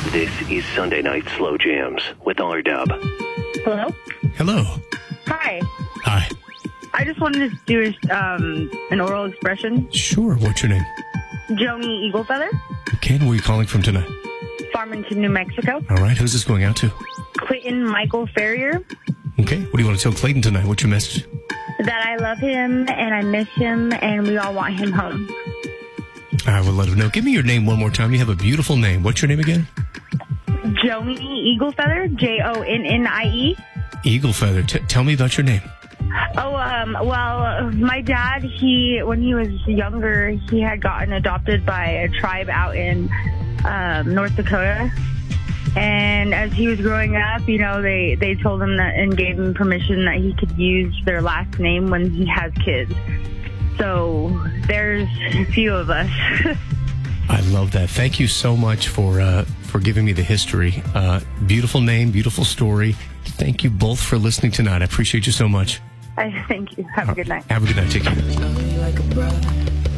This is Sunday Night Slow Jams with R-Dub. Hello? Hello. Hi. Hi. I just wanted to do an oral expression. Sure. What's your name? Joni Eaglefeather, Okay, and where are you calling from tonight? Farmington, New Mexico. All right. Who's this going out to? Clayton Michael Ferrier, Okay. What do you want to tell Clayton tonight? What's your message? that I love him and I miss him and we all want him home. I will let him know. Give me your name one more time. You have a beautiful name. What's your name again? Joni Eaglefeather, Jonnie. Eaglefeather. Tell me about your name. Well, my dad, when he was younger, he had gotten adopted by a tribe out in North Dakota. And as he was growing up, they told him that and gave him permission that he could use their last name when he has kids. So there's a few of us. I love that. Thank you so much for giving me the history. Beautiful name, beautiful story. Thank you both for listening tonight. I appreciate you so much. Thank you. Have a good night. Have a good night. Take care.